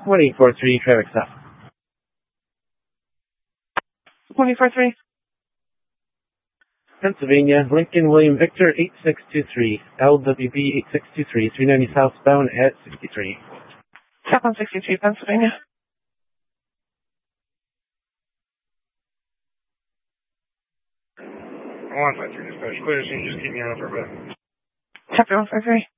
1843, traffic stop. 1843. Pennsylvania, Lincoln William Victor 8623, LWB 8623, 390 southbound at 63. Southbound 63, Pennsylvania. One 53 dispatch, clear the scene, just keep me on for a bit. Chapter 153.